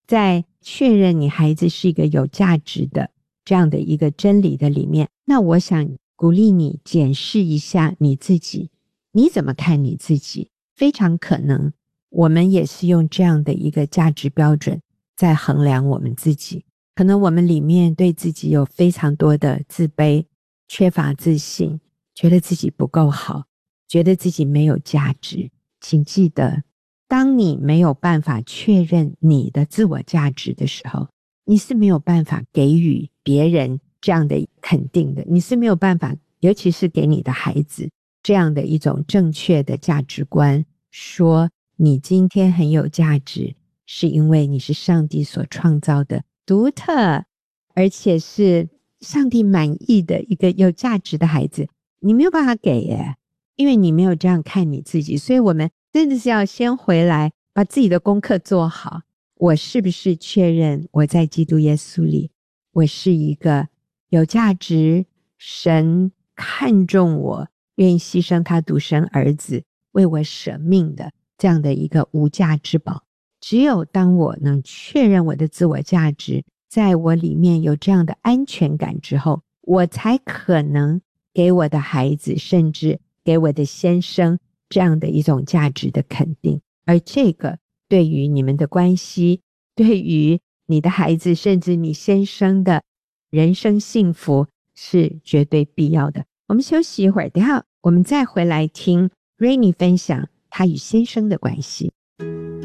在确认你孩子是一个有价值的这样的一个真理的里面，那我想鼓励你检视一下你自己，你怎么看你自己？非常可能我们也是用这样的一个价值标准在衡量我们自己，可能我们里面对自己有非常多的自卑，缺乏自信，觉得自己不够好，觉得自己没有价值。请记得，当你没有办法确认你的自我价值的时候，你是没有办法给予别人这样的肯定的，你是没有办法，尤其是给你的孩子这样的一种正确的价值观，说你今天很有价值，是因为你是上帝所创造的独特，而且是上帝满意的一个有价值的孩子，你没有办法给耶，因为你没有这样看你自己。所以我们真的是要先回来把自己的功课做好，我是不是确认我在基督耶稣里，我是一个有价值，神看重我，愿意牺牲他独生儿子为我舍命的这样的一个无价之宝。只有当我能确认我的自我价值，在我里面有这样的安全感之后，我才可能给我的孩子，甚至给我的先生这样的一种价值的肯定。而这个对于你们的关系，对于你的孩子，甚至你先生的人生幸福是绝对必要的。我们休息一会儿，等一下我们再回来听 Rainy 分享他与先生的关系。